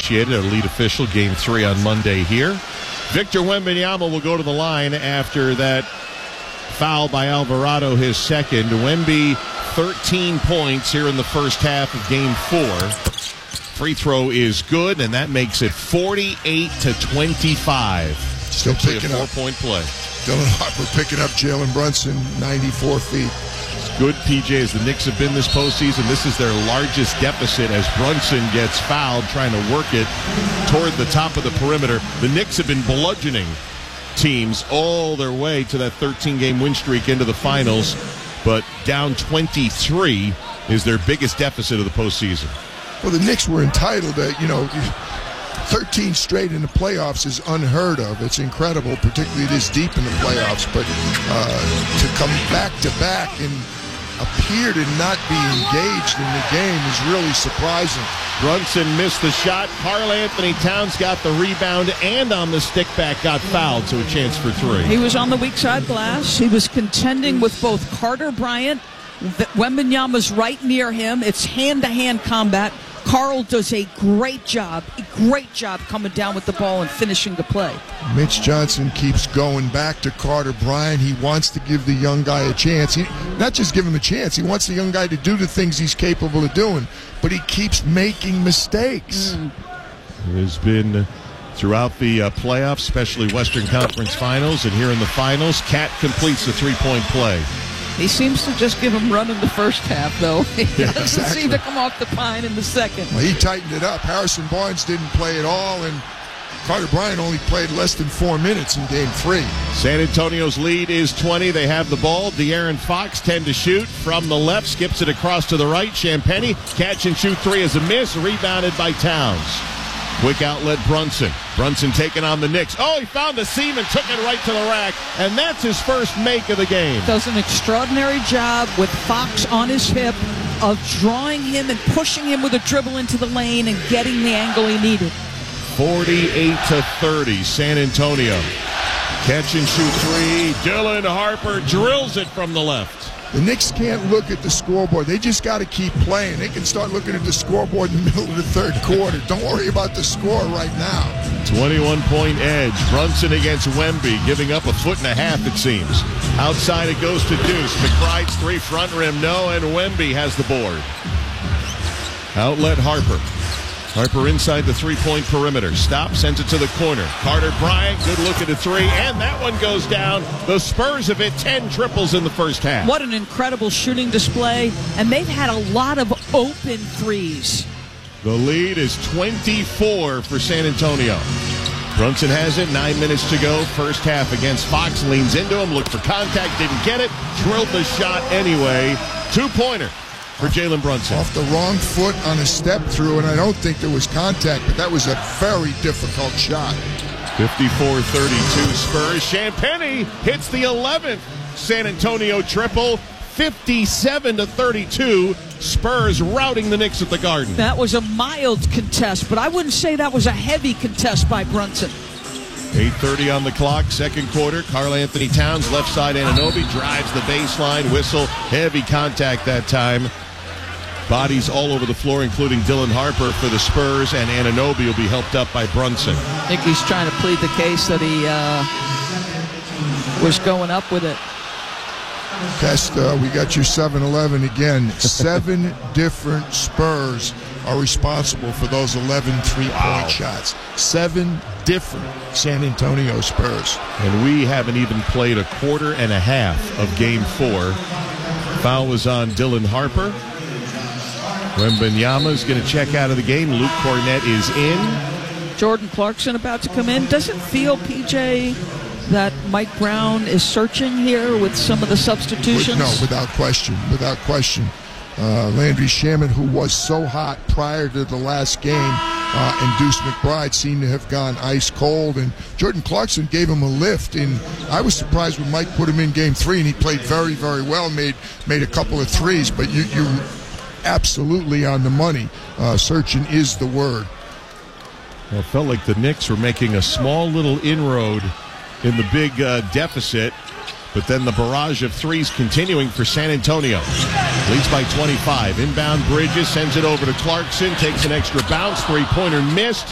officiated, our lead official, Game 3 on Monday here. Victor Wembanyama will go to the line after that foul by Alvarado, his second. Wemby, 13 points here in the first half of Game 4. Free throw is good, and that makes it 48-25. Still picking up. 4-point play. Dylan Harper picking up Jalen Brunson, 94 feet. Good, PJ, as the Knicks have been this postseason. This is their largest deficit as Brunson gets fouled trying to work it toward the top of the perimeter. The Knicks have been bludgeoning teams all their way to that 13-game win streak into the finals, but down 23 is their biggest deficit of the postseason. Well, the Knicks were entitled to, 13 straight in the playoffs is unheard of. It's incredible, particularly this deep in the playoffs. But to come back-to-back and appear to not be engaged in the game is really surprising. Brunson missed the shot. Karl-Anthony Towns got the rebound and on the stick back got fouled, so a chance for three. He was on the weak side glass. He was contending with both Carter Bryant. Wembanyama's right near him. It's hand-to-hand combat. Carl does a great job coming down with the ball and finishing the play. Mitch Johnson keeps going back to Carter Bryant. He wants to give the young guy a chance. Not just give him a chance. He wants the young guy to do the things he's capable of doing, but he keeps making mistakes. It has been throughout the playoffs, especially Western Conference Finals, and here in the finals, Cat completes the three-point play. He seems to just give him run in the first half, though. He doesn't seem to come off the pine in the second. Well, he tightened it up. Harrison Barnes didn't play at all, and Carter Bryant only played less than 4 minutes in Game 3. San Antonio's lead is 20. They have the ball. De'Aaron Fox, 10 to shoot. From the left, skips it across to the right. Champagnie, catch and shoot three is a miss. Rebounded by Towns. Quick outlet, Brunson. Brunson taking on the Knicks. Oh, he found the seam and took it right to the rack, and that's his first make of the game. Does an extraordinary job with Fox on his hip of drawing him and pushing him with a dribble into the lane and getting the angle he needed. 48-30, San Antonio. Catch and shoot three. Dylan Harper drills it from the left. The Knicks can't look at the scoreboard. They just got to keep playing. They can start looking at the scoreboard in the middle of the third quarter. Don't worry about the score right now. 21-point edge. Brunson against Wemby, giving up a foot and a half, it seems. Outside it goes to Deuce. McBride's three, front rim, no, and Wemby has the board. Outlet Harper. Harper inside the three-point perimeter. Stop, sends it to the corner. Carter Bryant, good look at a three, and that one goes down. The Spurs have hit 10 triples in the first half. What an incredible shooting display, and they've had a lot of open threes. The lead is 24 for San Antonio. Brunson has it, 9 minutes to go. First half against Fox, leans into him, looked for contact, didn't get it, drilled the shot anyway. Two-pointer for Jalen Brunson. Off the wrong foot on a step through, and I don't think there was contact, but that was a very difficult shot. 54-32 Spurs. Champagnie hits the 11th San Antonio triple. 57-32 Spurs routing the Knicks at the Garden. That was a mild contest, but I wouldn't say that was a heavy contest by Brunson. 8:30 on the clock, second quarter. Karl-Anthony Towns, left side Anunoby, drives the baseline, whistle, heavy contact that time. Bodies all over the floor, including Dylan Harper for the Spurs, and Anunoby will be helped up by Brunson. I think he's trying to plead the case that he was going up with it. Testa, we got your 7-11 again. 7 different Spurs are responsible for those 11 three-point shots. 7 different San Antonio Spurs. And we haven't even played a quarter and a half of Game 4. Foul was on Dylan Harper. Wembanyama is going to check out of the game. Luke Cornett is in. Jordan Clarkson about to come in. Doesn't feel, PJ, that Mike Brown is searching here with some of the substitutions? No, without question. Without question. Landry Shamet, who was so hot prior to the last game, and Deuce McBride seemed to have gone ice cold, and Jordan Clarkson gave him a lift, and I was surprised when Mike put him in Game 3, and he played very, very well, made a couple of threes, but you absolutely on the money. Searching is the word. Well, it felt like the Knicks were making a small little inroad in the big deficit, but then the barrage of threes continuing for San Antonio. Leads by 25. Inbound Bridges, sends it over to Clarkson, takes an extra bounce, three-pointer missed.